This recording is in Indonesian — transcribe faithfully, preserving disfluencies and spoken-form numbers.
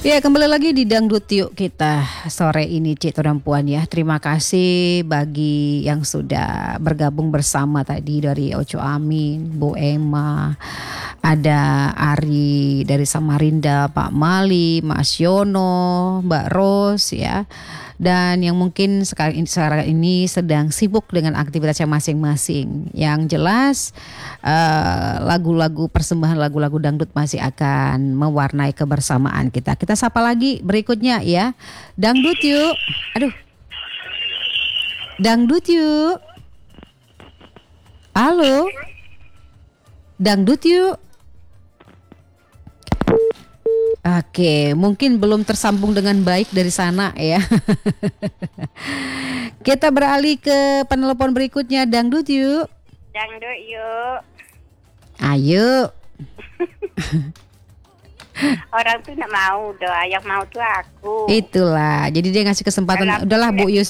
Ya, kembali lagi di Dangdut Yuk kita sore ini, Cik dan Puan ya. Terima kasih bagi yang sudah bergabung bersama tadi dari Oco Amin, Bu Emma, ada Ari dari Samarinda, Pak Mali, Mas Yono, Mbak Ros ya. Dan yang mungkin sekarang ini, sekarang ini sedang sibuk dengan aktivitasnya masing-masing. Yang jelas uh, lagu-lagu persembahan lagu-lagu dangdut masih akan mewarnai kebersamaan kita. Kita sapa lagi berikutnya ya. Dangdut yuk. Aduh. Dangdut yuk. Halo. Dangdut yuk. Oke, mungkin belum tersambung dengan baik dari sana ya. Kita beralih ke penelpon berikutnya. Dangdut yuk. Dangdut yuk. Ayo. Orang tuh gak mau doa, yang mau tuh aku. Itulah, jadi dia ngasih kesempatan. Kalau Udahlah Bu Yus.